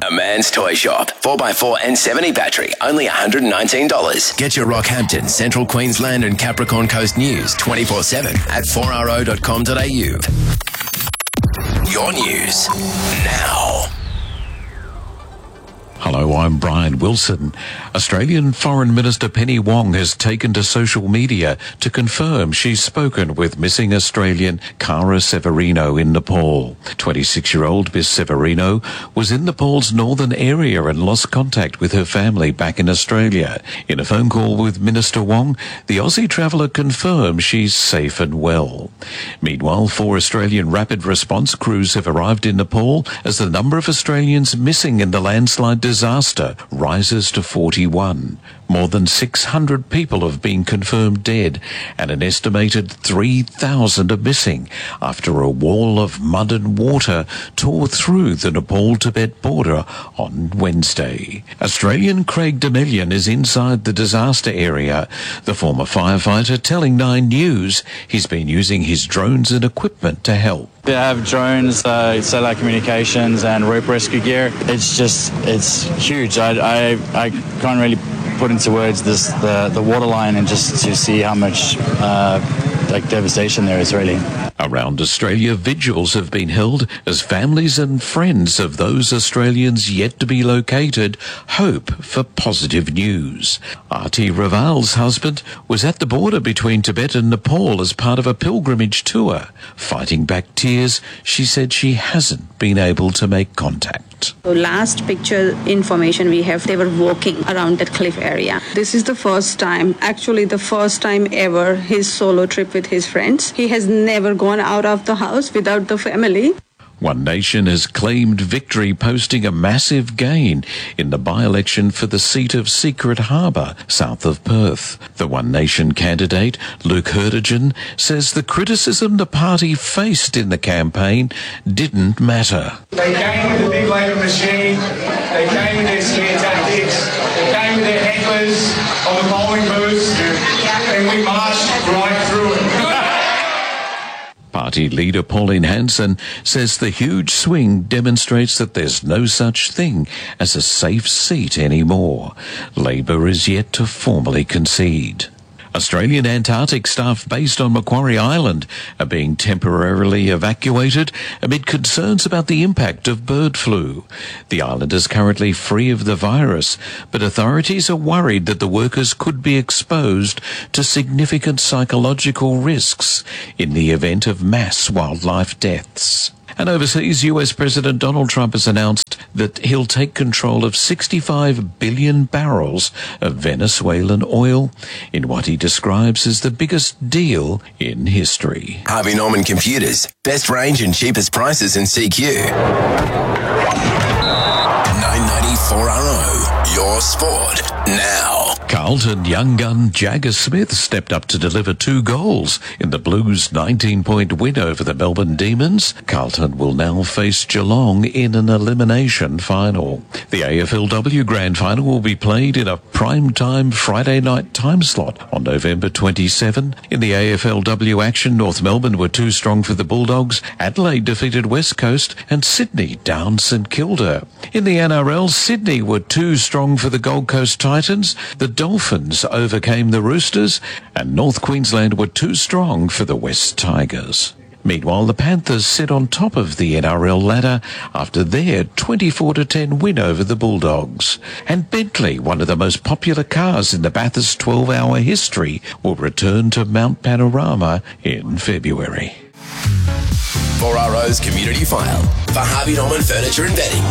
A Man's Toy Shop. 4x4 and 70 battery. Only $119. Get your Rockhampton, Central Queensland and Capricorn Coast news 24/7 at 4ro.com.au. Your news now. Hello, I'm Brian Wilson. Australian Foreign Minister Penny Wong has taken to social media to confirm she's spoken with missing Australian Cara Severino in Nepal. 26-year-old Miss Severino was in Nepal's northern area and lost contact with her family back in Australia. In a phone call with Minister Wong, the Aussie traveller confirmed she's safe and well. Meanwhile, 4 Australian rapid response crews have arrived in Nepal as the number of Australians missing in the landslide disaster rises to 41. More than 600 people have been confirmed dead and an estimated 3,000 are missing after a wall of mud and water tore through the Nepal-Tibet border on Wednesday. Australian Craig Demillion is inside the disaster area. The former firefighter telling Nine News he's been using his drones and equipment to help. They have drones, satellite communications and rope rescue gear. It's huge. I can't really put into words the waterline and just to see how much devastation there is really. Around Australia, vigils have been held as families and friends of those Australians yet to be located hope for positive news. Arti Raval's husband was at the border between Tibet and Nepal as part of a pilgrimage tour. Fighting back tears, she said she hasn't been able to make contact. So last picture information we have, they were walking around that cliff area. This is the first time ever his solo trip with his friends. He has never gone out of the house without the family. One Nation has claimed victory, posting a massive gain in the by-election for the seat of Secret Harbour, south of Perth. The One Nation candidate, Luke Hurtigan, says the criticism the party faced in the campaign didn't matter. They came with a big Labour machine, they came with their scare tactics, they came with their hecklers on the polling booths, and we marched right through it. Party leader Pauline Hanson says the huge swing demonstrates that there's no such thing as a safe seat anymore. Labor is yet to formally concede. Australian Antarctic staff based on Macquarie Island are being temporarily evacuated amid concerns about the impact of bird flu. The island is currently free of the virus, but authorities are worried that the workers could be exposed to significant psychological risks in the event of mass wildlife deaths. And overseas, US President Donald Trump has announced that he'll take control of 65 billion barrels of Venezuelan oil in what he describes as the biggest deal in history. Harvey Norman Computers. Best range and cheapest prices in CQ. 994RO. Your sport now. Carlton young gun Jagger Smith stepped up to deliver 2 goals in the Blues' 19-point win over the Melbourne Demons. Carlton will now face Geelong in an elimination final. The AFLW Grand Final will be played in a prime-time Friday night time slot on November 27. In the AFLW action, North Melbourne were too strong for the Bulldogs, Adelaide defeated West Coast, and Sydney downed St Kilda. In the NRL, Sydney were too strong for the Gold Coast Titans, the Dolphins overcame the Roosters, and North Queensland were too strong for the West Tigers. Meanwhile, the Panthers sit on top of the NRL ladder after their 24-10 win over the Bulldogs. And Bentley, one of the most popular cars in the Bathurst 12-hour history, will return to Mount Panorama in February. 4RO's Community File for Harvey Norman Furniture and Bedding.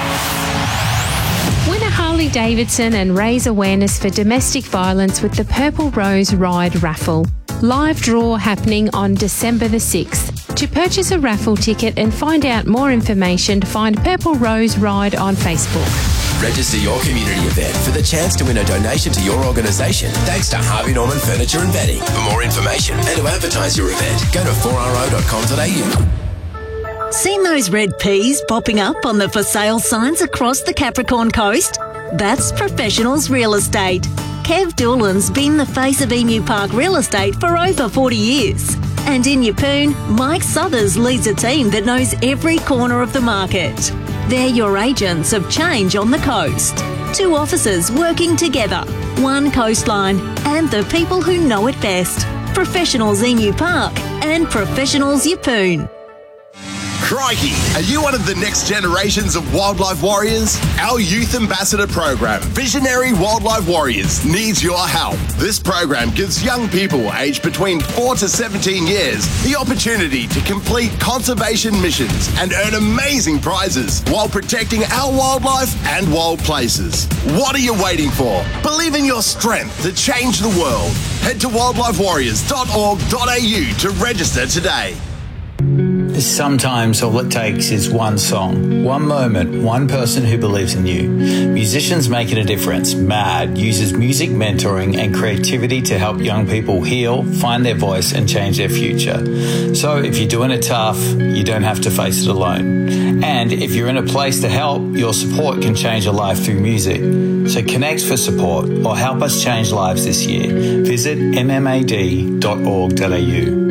Win a Harley-Davidson and raise awareness for domestic violence with the Purple Rose Ride raffle. Live draw happening on December the 6th. To purchase a raffle ticket and find out more information, find Purple Rose Ride on Facebook. Register your community event for the chance to win a donation to your organisation thanks to Harvey Norman Furniture and Bedding. For more information and to advertise your event, go to 4ro.com.au. Seen those red peas popping up on the for sale signs across the Capricorn Coast? That's Professionals Real Estate. Kev Doolan's been the face of Emu Park Real Estate for over 40 years. And in Yeppoon, Mike Southers leads a team that knows every corner of the market. They're your agents of change on the coast. 2 officers working together, 1 coastline, and the people who know it best. Professionals Emu Park and Professionals Yeppoon. Crikey, are you one of the next generations of wildlife warriors? Our Youth Ambassador program, Visionary Wildlife Warriors, needs your help. This program gives young people aged between 4 to 17 years the opportunity to complete conservation missions and earn amazing prizes while protecting our wildlife and wild places. What are you waiting for? Believe in your strength to change the world. Head to wildlifewarriors.org.au to register today. Sometimes all it takes is one song, one moment, one person who believes in you. Musicians Making a Difference, MAD, uses music mentoring and creativity to help young people heal, find their voice and change their future. So if you're doing it tough, you don't have to face it alone. And if you're in a place to help, your support can change a life through music. So connect for support or help us change lives this year. Visit mmad.org.au.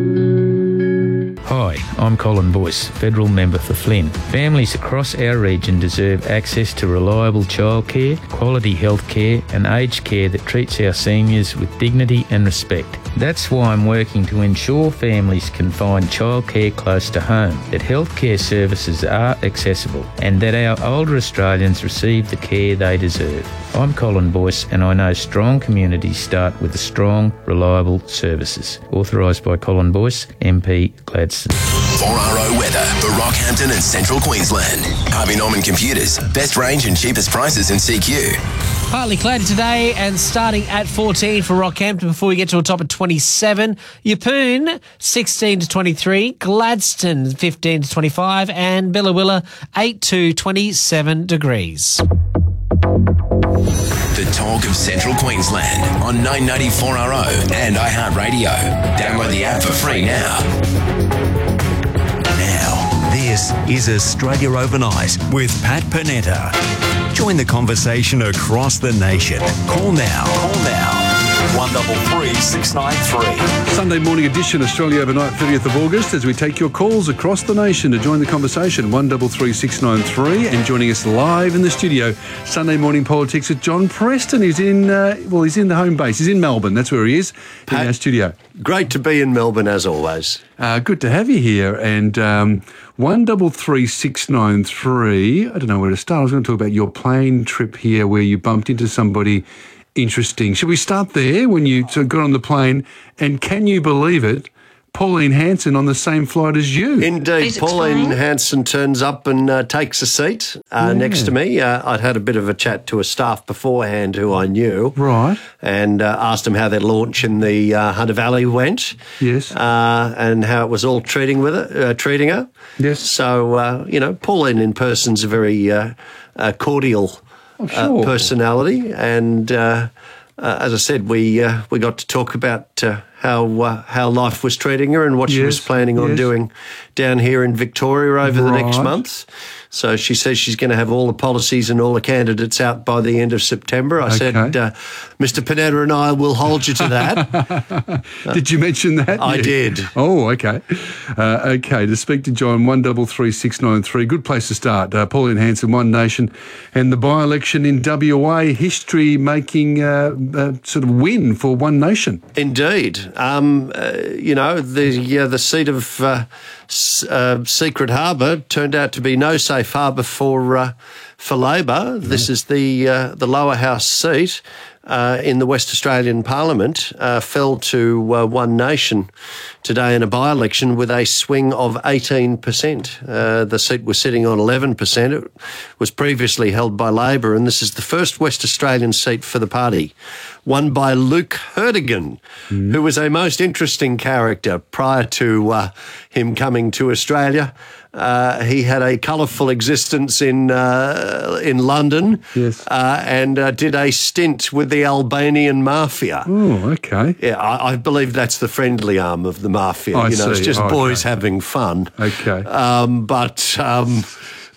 Hi, I'm Colin Boyce, Federal Member for Flynn. Families across our region deserve access to reliable childcare, quality health care and aged care that treats our seniors with dignity and respect. That's why I'm working to ensure families can find childcare close to home, that healthcare services are accessible and that our older Australians receive the care they deserve. I'm Colin Boyce and I know strong communities start with strong, reliable services. Authorised by Colin Boyce, MP Gladstone. 4RO weather for Rockhampton and Central Queensland. Harvey Norman Computers. Best range and cheapest prices in CQ. Partly cloudy today and starting at 14 for Rockhampton before we get to a top of 27. Yeppoon, 16 to 23. Gladstone, 15 to 25. And Billawilla, 8 to 27 degrees. The talk of Central Queensland on 994RO and iHeartRadio. Download the app for free now. Now, this is Australia Overnight with Pat Panetta. Join the conversation across the nation. Call now. 133 693. Sunday morning edition, Australia Overnight, 30th of August, as we take your calls across the nation to join the conversation. 133 693, and joining us live in the studio, Sunday morning politics with John Preston. He's in, he's in the home base. He's in Melbourne. That's where he is, in our studio. Great to be in Melbourne, as always. Good to have you here. And 133 693, I don't know where to start. I was going to talk about your plane trip here where you bumped into somebody interesting. Should we start there when you got on the plane? And can you believe it, Pauline Hanson on the same flight as you? Indeed. Pauline Hanson turns up and takes a seat next to me. I'd had a bit of a chat to a staff beforehand who I knew. Right. And asked them how their launch in the Hunter Valley went. Yes. And how it was all treating her. Yes. So, Pauline in person's a very cordial personality, and as I said, we got to talk about how life was treating her and what she was planning on doing down here in Victoria over the next month. So she says she's going to have all the policies and all the candidates out by the end of September. I said, Mr. Panetta and I will hold you to that. Did you mention that? I did. Oh, okay. Okay, to speak to John, 133 693. Good place to start. Pauline Hanson, One Nation, and the by-election in WA, history-making sort of win for One Nation. Indeed. The seat of Secret Harbour turned out to be no safe harbour for Labor. This is the lower house seat in the West Australian Parliament, fell to One Nation today in a by-election with a swing of 18%. The seat was sitting on 11%. It was previously held by Labor, and this is the first West Australian seat for the party, won by Luke Herdigan, who was a most interesting character prior to him coming to Australia. He had a colourful existence in London, and did a stint with the Albanian mafia. Oh, okay. Yeah, I believe that's the friendly arm of the mafia. I see. It's just boys having fun. Okay.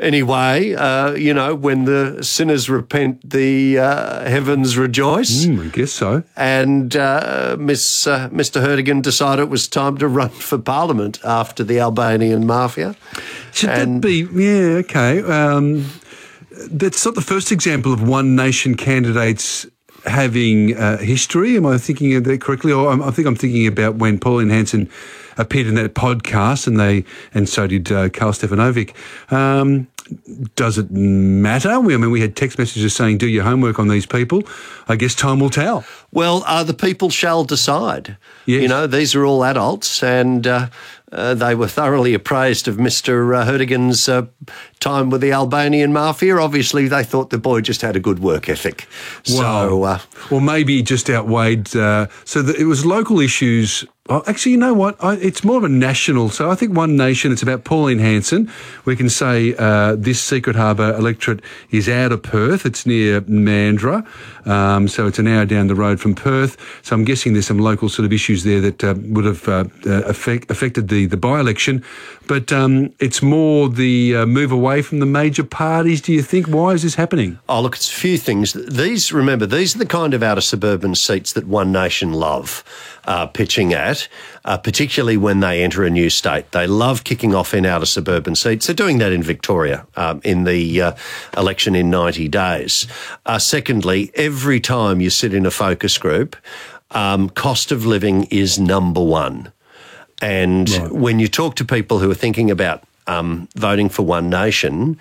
Anyway, when the sinners repent, the heavens rejoice. I guess so. And Mr. Erdogan decided it was time to run for Parliament after the Albanian mafia. Should that be... Yeah, okay. That's not the first example of one nation candidates having history. Am I thinking of that correctly? Or I think I'm thinking about when Pauline Hanson appeared in that podcast, and so did Karl Stefanovic. Does it matter? We had text messages saying, do your homework on these people. I guess time will tell. Well, the people shall decide. Yes. These are all adults, and they were thoroughly appraised of Mr. Erdogan's time with the Albanian mafia. Obviously, they thought the boy just had a good work ethic. Well, or maybe just outweighed. So it was local issues. Oh, actually, you know what? It's more of a national. So I think one nation, it's about Pauline Hanson. We can say this Secret Harbour electorate is out of Perth. It's near Mandurah. So it's an hour down the road from Perth. So I'm guessing there's some local sort of issues there that would have affected the by-election. But it's more the move away from the major parties, do you think? Why is this happening? Oh, look, it's a few things. These are the kind of outer suburban seats that One Nation love pitching at, particularly when they enter a new state. They love kicking off in outer suburban seats. They're doing that in Victoria in the election in 90 days. Secondly, every time you sit in a focus group, cost of living is number one. And when you talk to people who are thinking about voting for One Nation,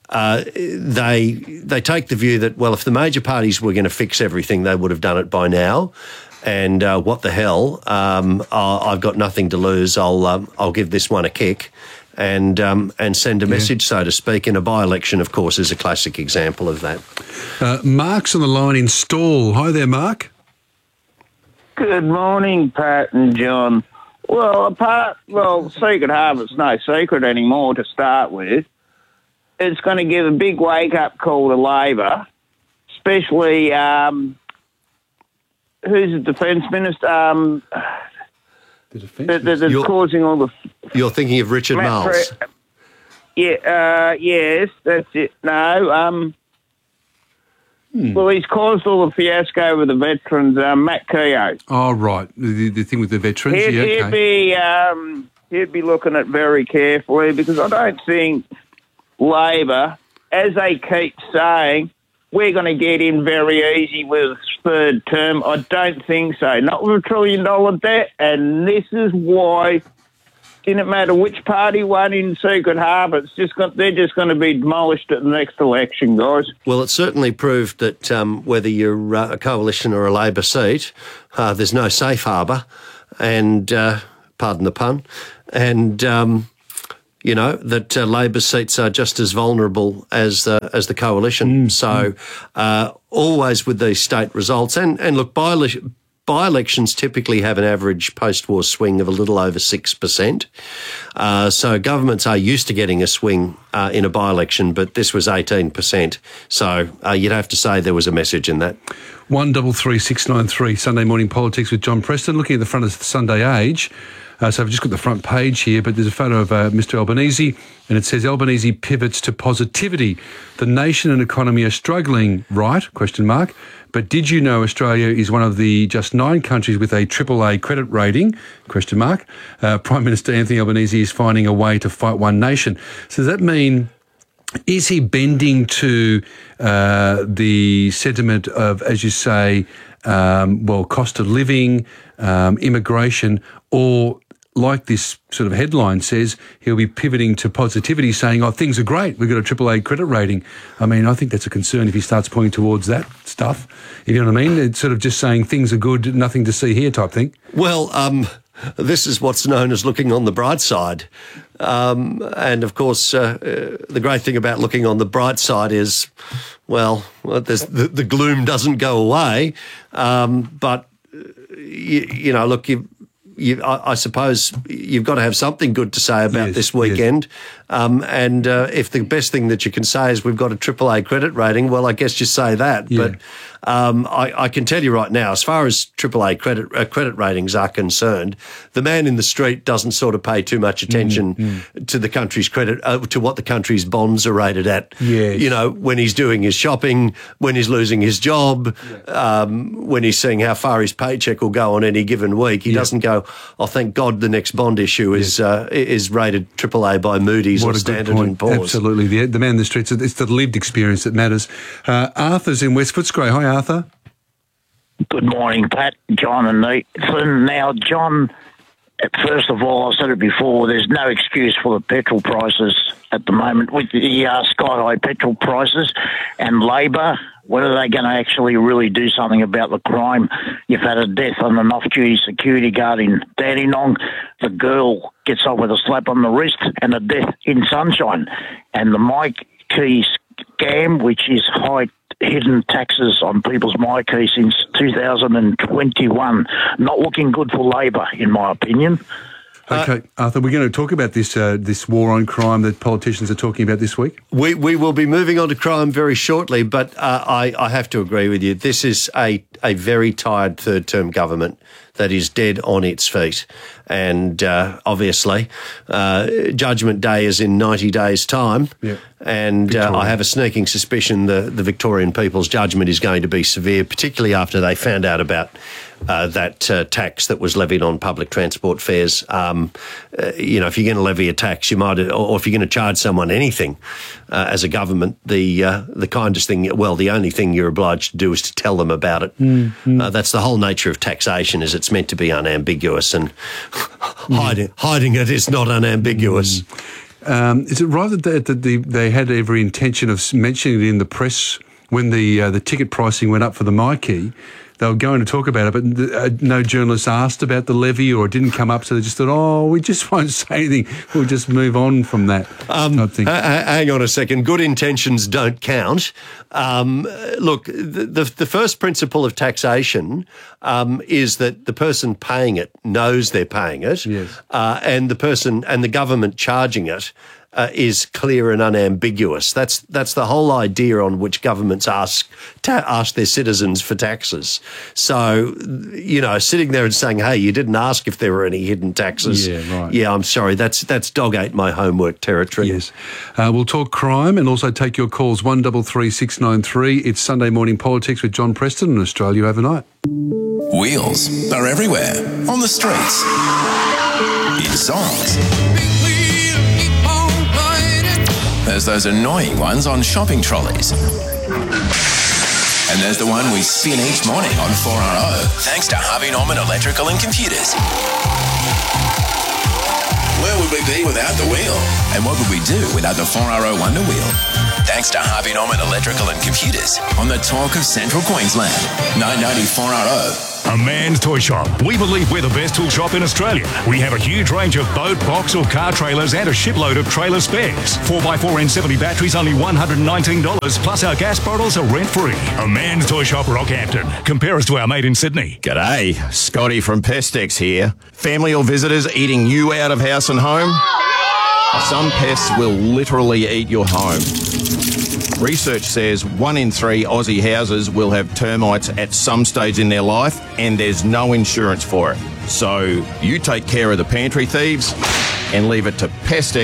they take the view that, well, if the major parties were going to fix everything, they would have done it by now. And what the hell? I've got nothing to lose. I'll give this one a kick, and send a message, so to speak. And a by-election, of course, is a classic example of that. Mark's on the line in Stall. Hi there, Mark. Good morning, Pat and John. Well, Secret Harbour's no secret anymore to start with. It's going to give a big wake-up call to Labor, especially who's the Defence Minister? The Defence Minister? That's causing all the... You're thinking of Richard Marles? Yes, that's it. No, well, he's caused all the fiasco with the veterans, Matt Keogh. Oh, right. The thing with the veterans, He'd be looking at very carefully, because I don't think Labor, as they keep saying, we're going to get in very easy with third term. I don't think so. Not with $1 trillion debt, and this is why... Didn't matter which party won in Secret Harbour. They're just going to be demolished at the next election, guys. Well, it certainly proved that whether you're a coalition or a Labor seat, there's no safe harbour, and pardon the pun, and that Labor seats are just as vulnerable as the coalition. So always with these state results, and look, by-elections typically have an average post-war swing of a little over 6%. So governments are used to getting a swing in a by-election, but this was 18%. So you'd have to say there was a message in that. 133693 Sunday Morning Politics with John Preston. Looking at the front of the Sunday Age. So I've just got the front page here, but there's a photo of Mr Albanese, and it says Albanese pivots to positivity. The nation and economy are struggling, right? ? But did you know Australia is one of the just 9 countries with a AAA credit rating? ? Prime Minister Anthony Albanese is finding a way to fight One Nation. So does that mean, is he bending to the sentiment of, as you say, cost of living, immigration, or like this sort of headline says, he'll be pivoting to positivity, saying, oh, things are great, we've got a AAA credit rating. I mean, I think that's a concern if he starts pointing towards that stuff. If you know what I mean? It's sort of just saying things are good, nothing to see here type thing. Well, this is what's known as looking on the bright side. And, of course, the great thing about looking on the bright side is, there's the gloom doesn't go away. But, look, I suppose you've got to have something good to say about this weekend. And if the best thing that you can say is we've got a AAA credit rating, well, I guess you say that. Yeah. I can tell you right now, as far as AAA credit ratings are concerned, the man in the street doesn't sort of pay too much attention to the country's credit, to what the country's bonds are rated at. Yes. You know, when he's doing his shopping, when he's losing his job, when he's seeing how far his paycheck will go on any given week, he doesn't go, oh, thank God the next bond issue is rated AAA by Moody's or Standard & Poor's. Absolutely. The man in the streets, it's the lived experience that matters. Arthur's in West Footscray. Hi, Arthur. Good morning, Pat, John and Nathan. Now, John, first of all, I've said it before, there's no excuse for the petrol prices at the moment with the sky-high petrol prices. And Labor, when are they going to actually really do something about the crime? You've had a death on an off-duty security guard in Dandenong. The girl gets off with a slap on the wrist, and a death in Sunshine. And the Mike Key scam, which is hidden taxes on people's MyKey since 2021. Not looking good for Labor, in my opinion. Okay, Arthur, we're going to talk about this war on crime that politicians are talking about this week. We will be moving on to crime very shortly, but I have to agree with you. This is a very tired third-term government that is dead on its feet. And obviously, Judgment Day is in 90 days' time. Yep. And I have a sneaking suspicion the Victorian people's judgment is going to be severe, particularly after they found out about that tax that was levied on public transport fares. You know, if you're going to levy a tax, you might, or if you're going to charge someone anything as a government, the kindest thing, well, the only thing you're obliged to do is to tell them about it. That's the whole nature of taxation, is it's meant to be unambiguous, and hiding it is not unambiguous. Is it right that they had every intention of mentioning it in the press when the ticket pricing went up for the MyKey? They were going to talk about it, but no journalists asked about the levy, or it didn't come up, so they just thought, oh, we just won't say anything. We'll just move on from that. Hang on a second. Good intentions don't count. Look, the first principle of taxation is that the person paying it knows they're paying it, and the person and the government charging it is clear and unambiguous. That's the whole idea on which governments ask their citizens for taxes. So, you know, sitting there and saying, hey, you didn't ask if there were any hidden taxes. Yeah, right. Yeah, I'm sorry. That's dog ate my homework territory. Yes. We'll talk crime and also take your calls 133 693. It's Sunday Morning Politics with John Preston on Australia Overnight. Wheels are everywhere, on the streets, in songs. There's those annoying ones on shopping trolleys. And there's the one we spin each morning on 4RO, thanks to Harvey Norman Electrical and Computers. Where would we be without the wheel? And what would we do without the 4RO Wonder Wheel? Thanks to Harvey Norman Electrical and Computers on the talk of Central Queensland. 990 4RO. A Man's Toy Shop. We believe we're the best tool shop in Australia. We have a huge range of boat, box or car trailers and a shipload of trailer spares. 4x4 N70 batteries only $119, plus our gas bottles are rent-free. A Man's Toy Shop, Rockhampton. Compare us to our mate in Sydney. G'day, Scotty from Pestex here. Family or visitors eating you out of house and home? Some pests will literally eat your home. Research says 1 in 3 Aussie houses will have termites at some stage in their life, and there's no insurance for it. So you take care of the pantry thieves and leave it to Pestex